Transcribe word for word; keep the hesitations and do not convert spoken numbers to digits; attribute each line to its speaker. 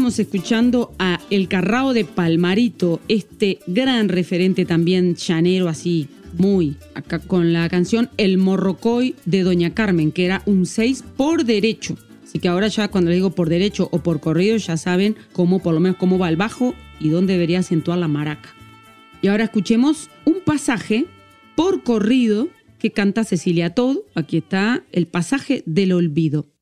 Speaker 1: estábamos escuchando a El Carrao de Palmarito, este gran referente también llanero, así muy, acá con la canción El Morrocoy de Doña Carmen, que era un seis por derecho. Así que ahora ya cuando les digo por derecho o por corrido ya saben cómo, por lo menos cómo va el bajo y dónde debería acentuar la maraca. Y ahora escuchemos un pasaje por corrido que canta Cecilia Todd. Aquí está el pasaje del olvido.